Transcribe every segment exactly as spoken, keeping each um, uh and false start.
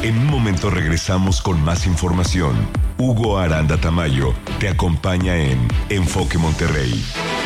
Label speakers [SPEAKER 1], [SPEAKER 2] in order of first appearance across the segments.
[SPEAKER 1] En un momento regresamos con más información. Hugo Aranda Tamayo te acompaña en Enfoque Monterrey.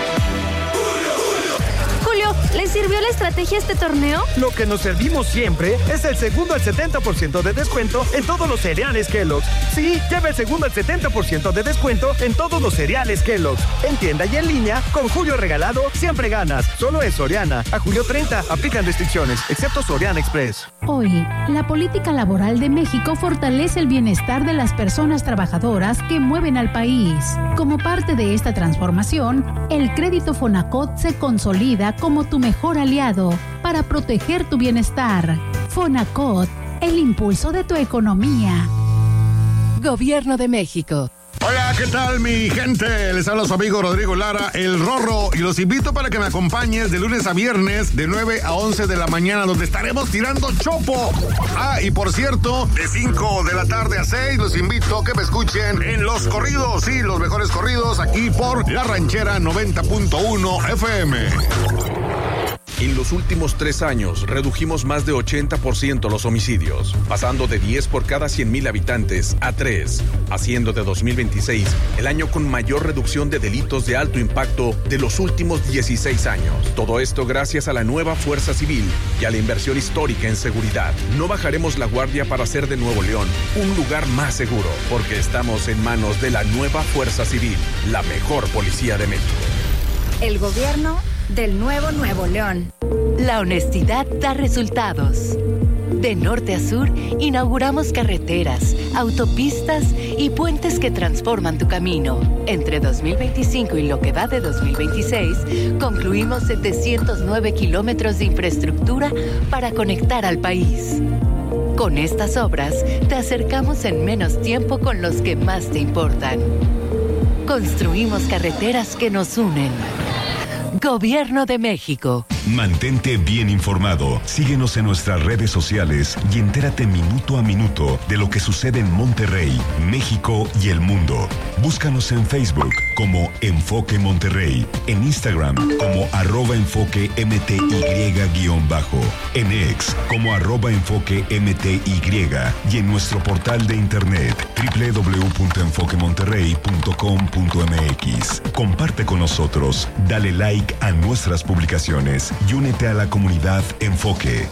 [SPEAKER 2] ¿Les sirvió la estrategia este torneo?
[SPEAKER 3] Lo que nos servimos siempre es el segundo al setenta por ciento de descuento en todos los cereales Kellogg's. Sí, lleva el segundo al setenta por ciento de descuento en todos los cereales Kellogg's. En tienda y en línea, con Julio Regalado, siempre ganas. Solo en Soriana. A julio treinta, aplican restricciones, excepto Soriana Express.
[SPEAKER 4] Hoy, la política laboral de México fortalece el bienestar de las personas trabajadoras que mueven al país. Como parte de esta transformación, el crédito Fonacot se consolida como tu mejor aliado para proteger tu bienestar. Fonacot, el impulso de tu economía.
[SPEAKER 5] Gobierno de México.
[SPEAKER 6] Hola, ¿qué tal mi gente? Les habla su amigo Rodrigo Lara, el Rorro, y los invito para que me acompañes de lunes a viernes de nueve a once de la mañana, donde estaremos tirando chopo. Ah, y por cierto, de cinco de la tarde a seis los invito a que me escuchen en Los Corridos, sí, los mejores corridos aquí por La Ranchera noventa punto uno F M.
[SPEAKER 7] En los últimos tres años redujimos más de ochenta por ciento los homicidios, pasando de diez por cada cien mil habitantes a tres, haciendo de dos mil veintiséis el año con mayor reducción de delitos de alto impacto de los últimos dieciséis años. Todo esto gracias a la nueva Fuerza Civil y a la inversión histórica en seguridad. No bajaremos la guardia para hacer de Nuevo León un lugar más seguro, porque estamos en manos de la nueva Fuerza Civil, la mejor policía de México.
[SPEAKER 2] El gobierno del nuevo Nuevo León.
[SPEAKER 5] La honestidad da resultados. De norte a sur, inauguramos carreteras, autopistas y puentes que transforman tu camino. Entre dos mil veinticinco y lo que va de dos mil veintiséis, concluimos setecientos nueve kilómetros de infraestructura para conectar al país. Con estas obras, te acercamos en menos tiempo con los que más te importan. Construimos carreteras que nos unen. Gobierno de México.
[SPEAKER 1] Mantente bien informado. Síguenos en nuestras redes sociales y entérate minuto a minuto de lo que sucede en Monterrey, México y el mundo. Búscanos en Facebook como Enfoque Monterrey, en Instagram como arroba enfoque mty guión bajo, en X como arroba enfoque mty y en nuestro portal de internet doble u doble u doble u punto enfoque monterrey punto com punto m x. Comparte con nosotros, dale like a nuestras publicaciones y únete a la comunidad Enfoque.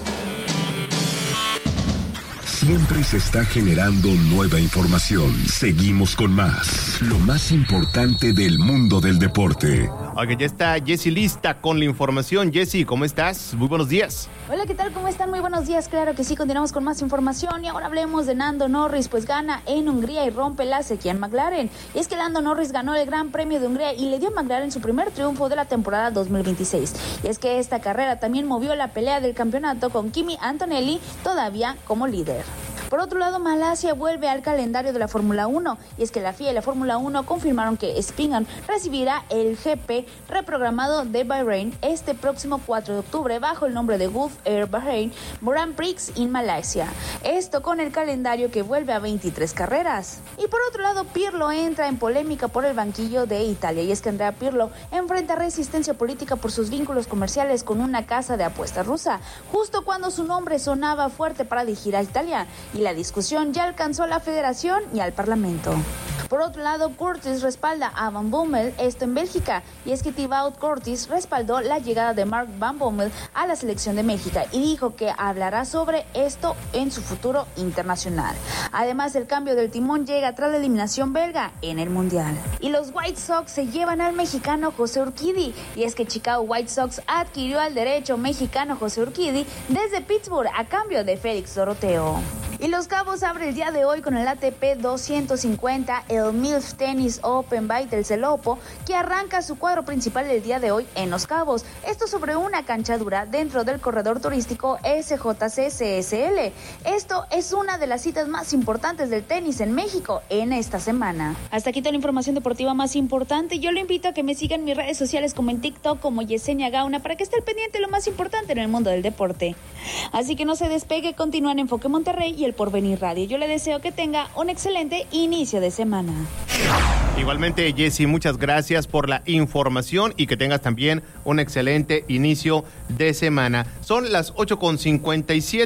[SPEAKER 1] Siempre se está generando nueva información. Seguimos con más. Lo más importante del mundo del deporte.
[SPEAKER 8] Oiga, ya está Jessy lista con la información. Jessy, ¿cómo estás? Muy buenos días.
[SPEAKER 9] Hola, ¿qué tal? ¿Cómo están? Muy buenos días. Claro que sí, continuamos con más información y ahora hablemos de Lando Norris, pues gana en Hungría y rompe la sequía en McLaren. Y es que Lando Norris ganó el Gran Premio de Hungría y le dio a McLaren su primer triunfo de la temporada dos mil veintiséis. Y es que esta carrera también movió la pelea del campeonato con Kimi Antonelli todavía como líder. Por otro lado, Malasia vuelve al calendario de la Fórmula uno y es que la F I A y la Fórmula uno confirmaron que Spingan recibirá el G P reprogramado de Bahrein este próximo cuatro de octubre bajo el nombre de Gulf Air Bahrain Grand Prix in Malasia. Esto con el calendario que vuelve a veintitrés carreras. Y por otro lado, Pirlo entra en polémica por el banquillo de Italia y es que Andrea Pirlo enfrenta resistencia política por sus vínculos comerciales con una casa de apuestas rusa, justo cuando su nombre sonaba fuerte para dirigir a Italia. Y la discusión ya alcanzó a la Federación y al Parlamento. Por otro lado, Curtis respalda a Van Bommel, esto en Bélgica, y es que Thibaut Curtis respaldó la llegada de Mark Van Bommel a la selección de México y dijo que hablará sobre esto en su futuro internacional. Además, el cambio del timón llega tras la eliminación belga en el Mundial. Y los White Sox se llevan al mexicano José Urquidy, y es que Chicago White Sox adquirió al derecho mexicano José Urquidy desde Pittsburgh a cambio de Félix Doroteo. Y Los Cabos abre el día de hoy con el A T P doscientos cincuenta, el Milf Tennis Open by Telcelopo, que arranca su cuadro principal el día de hoy en Los Cabos. Esto sobre una cancha dura dentro del corredor turístico S J C C S L. Esto es una de las citas más importantes del tenis en México en esta semana. Hasta aquí toda la información deportiva más importante. Yo lo invito a que me sigan en mis redes sociales como en TikTok como Yesenia Gauna para que esté al pendiente de lo más importante en el mundo del deporte. Así que no se despegue, continúan en Enfoque Monterrey y el Porvenir Radio. Yo le deseo que tenga un excelente inicio de semana.
[SPEAKER 8] Igualmente, Jessy, muchas gracias por la información y que tengas también un excelente inicio de semana. Son las ocho con cincuenta y siete.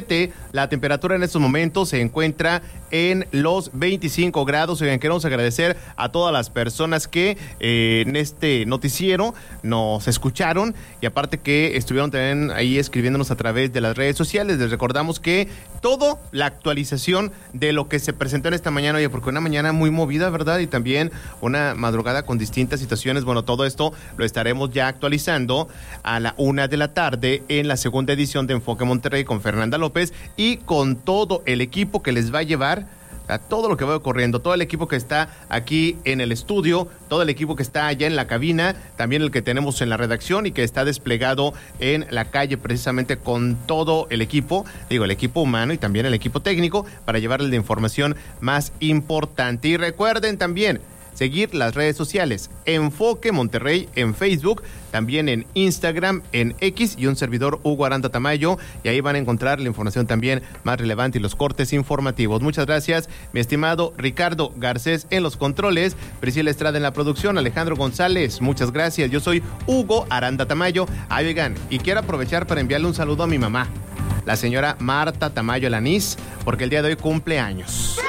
[SPEAKER 8] La temperatura en estos momentos se encuentra en los veinticinco grados. Oigan, queremos agradecer a todas las personas que eh, en este noticiero nos escucharon y aparte que estuvieron también ahí escribiéndonos a través de las redes sociales. Les recordamos que todo la actualización de lo que se presentó en esta mañana, oye, porque una mañana muy movida, ¿verdad? Y también una madrugada con distintas situaciones. Bueno, todo esto lo estaremos ya actualizando a la una de la tarde en la segunda edición de Enfoque Monterrey con Fernanda López y con todo el equipo que les va a llevar a todo lo que va ocurriendo, todo el equipo que está aquí en el estudio, todo el equipo que está allá en la cabina, también el que tenemos en la redacción y que está desplegado en la calle precisamente con todo el equipo, digo, el equipo humano y también el equipo técnico para llevarles la información más importante. Y recuerden también seguir las redes sociales, Enfoque Monterrey en Facebook, también en Instagram, en X y un servidor Hugo Aranda Tamayo, y ahí van a encontrar la información también más relevante y los cortes informativos. Muchas gracias, mi estimado Ricardo Garcés en los controles, Priscila Estrada en la producción, Alejandro González, muchas gracias. Yo soy Hugo Aranda Tamayo. Ay, oigan, y quiero aprovechar para enviarle un saludo a mi mamá, la señora Marta Tamayo Lanís, porque el día de hoy cumple años.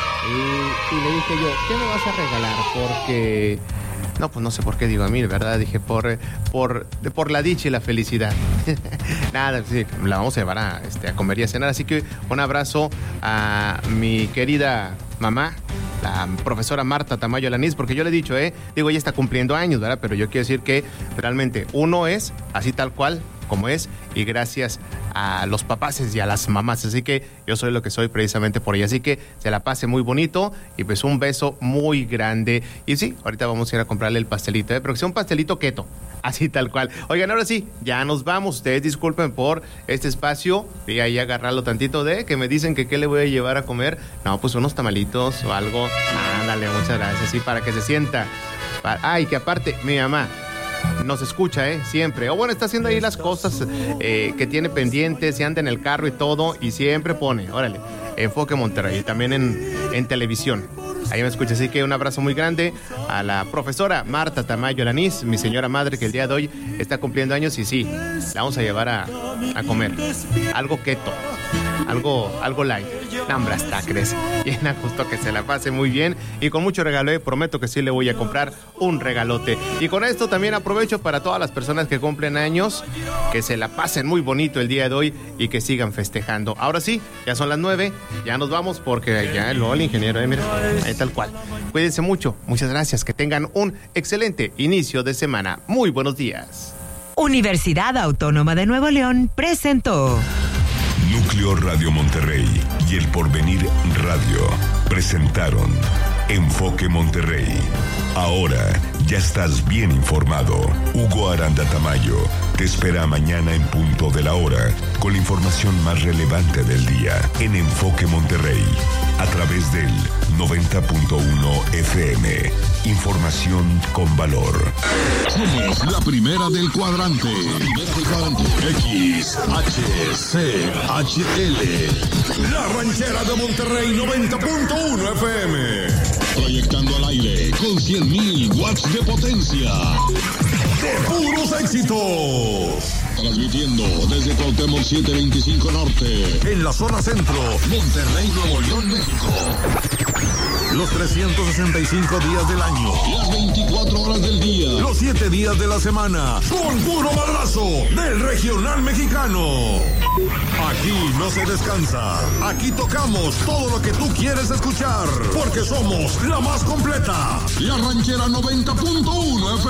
[SPEAKER 8] Y, y le dije yo, ¿qué me vas a regalar? Porque, no, pues no sé por qué digo a mí, ¿verdad? Dije, por por, por la dicha y la felicidad. Nada, sí, la vamos a llevar a, este, a comer y a cenar. Así que un abrazo a mi querida mamá, la profesora Marta Tamayo Lanís, porque yo le he dicho, eh, digo, ella está cumpliendo años, ¿verdad? Pero yo quiero decir que realmente uno es así tal cual como es, y gracias a los papaces y a las mamás, así que yo soy lo que soy precisamente por ella, así que se la pase muy bonito, y pues un beso muy grande, y sí, ahorita vamos a ir a comprarle el pastelito, ¿eh? Pero que sea un pastelito keto, así tal cual. Oigan, ahora sí, ya nos vamos, ustedes disculpen por este espacio, y ahí agarrarlo tantito de, que me dicen que qué le voy a llevar a comer, no, pues unos tamalitos o algo, ándale, muchas gracias, sí, para que se sienta, ay, que aparte, mi mamá nos escucha, ¿eh? Siempre. O bueno, está haciendo ahí las cosas eh, que tiene pendientes, se anda en el carro y todo, y siempre pone, órale, Enfoque Monterrey, y también en, en televisión. Ahí me escucha, así que un abrazo muy grande a la profesora Marta Tamayo Lanís, mi señora madre, que el día de hoy está cumpliendo años, y sí, la vamos a llevar a, a comer. Algo keto, algo, algo light. Nambras tacres. Bien a gusto, que se la pase muy bien y con mucho regalo, eh, prometo que sí le voy a comprar un regalote. Y con esto también aprovecho para todas las personas que cumplen años, que se la pasen muy bonito el día de hoy y que sigan festejando. Ahora sí, ya son las nueve, ya nos vamos porque ya luego el ingeniero, eh, mira, ahí tal cual. Cuídense mucho, muchas gracias, que tengan un excelente inicio de semana. Muy buenos días.
[SPEAKER 10] Universidad Autónoma de Nuevo León presentó
[SPEAKER 1] Núcleo Radio Monterrey y El Porvenir Radio presentaron Enfoque Monterrey. Ahora ya estás bien informado. Hugo Aranda Tamayo te espera mañana en punto de la hora con la información más relevante del día en Enfoque Monterrey a través del noventa punto uno F M. Información con valor.
[SPEAKER 11] Somos la primera del cuadrante. X, H, C, H, L. La ranchera de Monterrey, noventa punto uno F M. Proyectando al aire con cien mil watts de potencia. De puros éxitos. Transmitiendo desde Cuauhtémoc setecientos veinticinco Norte. En la zona centro, Monterrey, Nuevo León, México. Los trescientos sesenta y cinco días del año. Las veinticuatro horas del día. Los siete días de la semana. Con puro madrazo del regional mexicano. Aquí no se descansa. Aquí tocamos todo lo que tú quieres escuchar. Porque somos la más completa. La ranchera noventa punto uno F M.